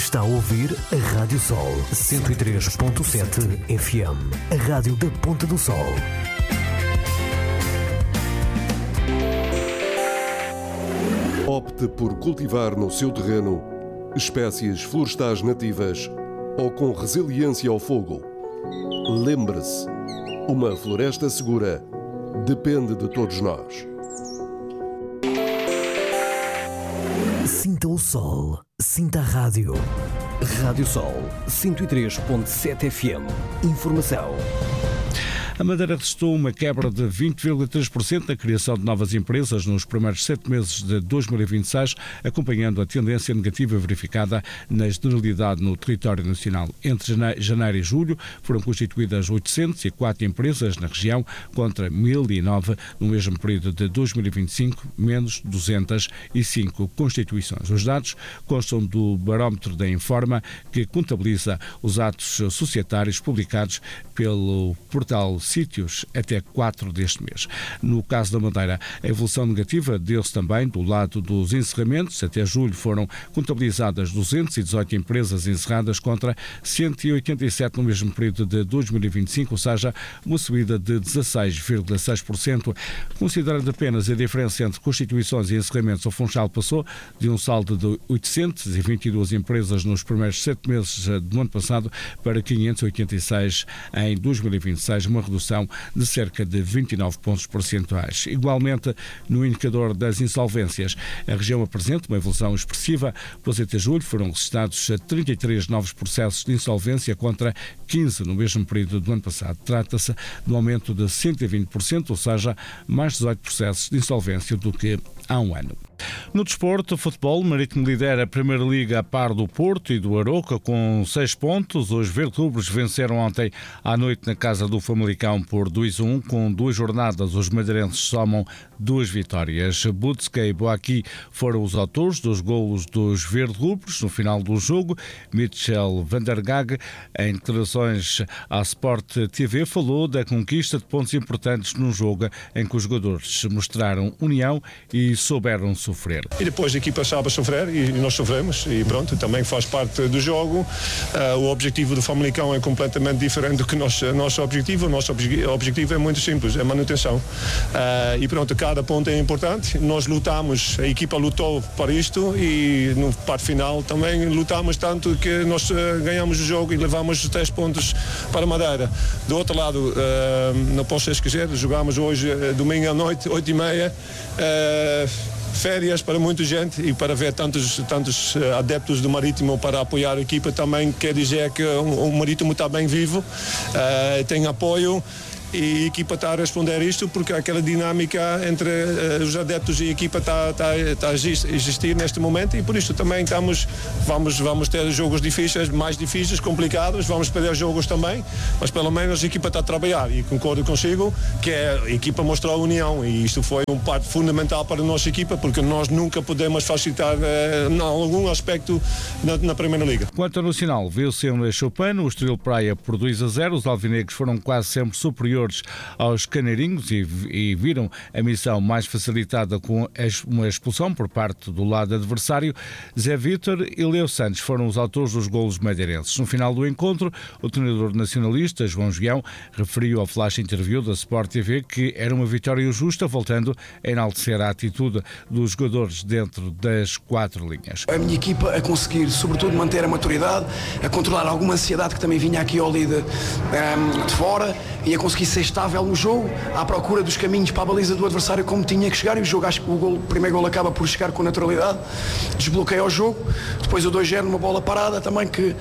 Está a ouvir a Rádio Sol 103.7 FM, a rádio da Ponta do Sol. Opte por cultivar no seu terreno espécies florestais nativas ou com resiliência ao fogo. Lembre-se, uma floresta segura depende de todos nós. Sinta o sol, sinta a rádio. Rádio Sol 103.7 FM. Informação. A Madeira registrou uma quebra de 20,3% na criação de novas empresas nos primeiros 7 meses de 2026, acompanhando a tendência negativa verificada na generalidade no território nacional. Entre janeiro e julho foram constituídas 804 empresas na região, contra 1.009 no mesmo período de 2025, menos 205 constituições. Os dados constam do barómetro da Informa, que contabiliza os atos societários publicados pelo portal Sítios até 4 deste mês. No caso da Madeira, a evolução negativa deu-se também do lado dos encerramentos. Até julho foram contabilizadas 218 empresas encerradas contra 187 no mesmo período de 2025, ou seja, uma subida de 16,6%. Considerando apenas a diferença entre constituições e encerramentos, o Funchal passou de um saldo de 822 empresas nos primeiros 7 meses do ano passado para 586 em 2026, uma redução de cerca de 29 pontos percentuais. Igualmente, no indicador das insolvências, a região apresenta uma evolução expressiva. Pois até julho foram registrados 33 novos processos de insolvência contra 15 no mesmo período do ano passado. Trata-se de um aumento de 120%, ou seja, mais 18 processos de insolvência do que há um ano. No desporto, o futebol, o Marítimo lidera a Primeira Liga a par do Porto e do Aroca com 6 pontos. Os verde-rubros venceram ontem à noite na casa do Famalicão por 2-1. Com 2 jornadas, os madeirenses somam 2 vitórias. Butska e Boaqui foram os autores dos golos dos verde-rubros no final do jogo. Mitchell van der Gag, em declarações à Sport TV, falou da conquista de pontos importantes num jogo em que os jogadores mostraram união e souberam sofrer. E depois a equipa sabe sofrer e nós sofremos e pronto, também faz parte do jogo. O objetivo do Famalicão é completamente diferente do que o nosso objetivo. O nosso objetivo é muito simples, é manutenção. E pronto, cada ponto é importante. Nós lutamos, a equipa lutou para isto e no parte final também lutamos tanto que nós ganhamos o jogo e levamos os 3 pontos para a Madeira. Do outro lado, não posso esquecer, jogámos hoje, domingo à noite, 8h30, férias para muita gente e para ver tantos adeptos do Marítimo para apoiar a equipa também quer dizer que o Marítimo está bem vivo, tem apoio. E a equipa está a responder a isto porque aquela dinâmica entre os adeptos e a equipa está a existir neste momento e por isso também vamos ter jogos difíceis, mais difíceis, complicados, vamos perder jogos também, mas pelo menos a equipa está a trabalhar e concordo consigo que a equipa mostrou a união e isto foi uma parte fundamental para a nossa equipa porque nós nunca podemos facilitar em algum aspecto na Primeira Liga. Quanto ao Nacional, viu-se em Chopin, o Estoril Praia por 2-0, os alvinegros foram quase sempre superiores aos caneirinhos e viram a missão mais facilitada com uma expulsão por parte do lado adversário. Zé Vítor e Leo Santos foram os autores dos golos madeirenses. No final do encontro, o treinador nacionalista, João João, referiu ao flash interview da Sport TV que era uma vitória justa, voltando a enaltecer a atitude dos jogadores dentro das 4 linhas. A minha equipa a conseguir, sobretudo, manter a maturidade, a controlar alguma ansiedade que também vinha aqui ao líder de fora e a conseguir ser estável no jogo, à procura dos caminhos para a baliza do adversário como tinha que chegar e o jogo, acho que o primeiro gol acaba por chegar com naturalidade, desbloqueia o jogo, depois o 2-0 numa bola parada também que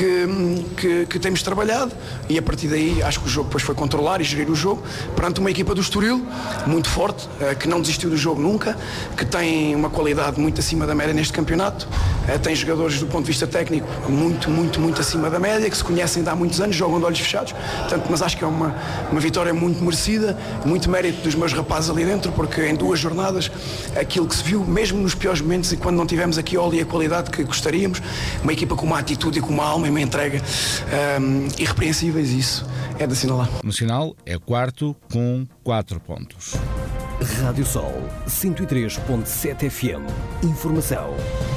temos trabalhado e a partir daí acho que o jogo depois foi controlar e gerir o jogo perante uma equipa do Estoril muito forte, que não desistiu do jogo nunca, que tem uma qualidade muito acima da média neste campeonato, tem jogadores do ponto de vista técnico muito acima da média, que se conhecem de há muitos anos, jogam de olhos fechados, portanto, mas acho que é uma vitória muito merecida, muito mérito dos meus rapazes ali dentro, porque em 2 jornadas aquilo que se viu, mesmo nos piores momentos e quando não tivemos aqui a qualidade que gostaríamos, uma equipa com uma atitude e com uma alma e uma entrega irrepreensíveis, isso é de assinalar. O Nacional é 4º com 4 pontos. Rádio Sol 103.7 FM. Informação.